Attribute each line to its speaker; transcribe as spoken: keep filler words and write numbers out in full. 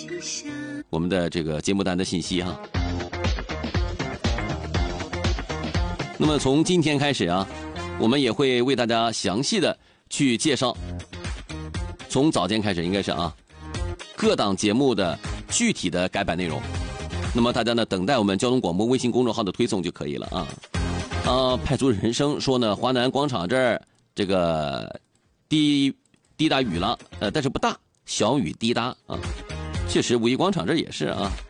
Speaker 1: 我们的这个节目单的信息哈。那么从今天开始啊，我们也会为大家详细的去介绍，从早间开始应该是啊，各档节目的具体的改版内容。那么大家呢，等待我们交通广播微信公众号的推送就可以了啊。啊，派出人生说呢，华南广场这儿这个滴滴答雨了，呃，但是不大，小雨滴答啊。确实，五一广场这也是啊。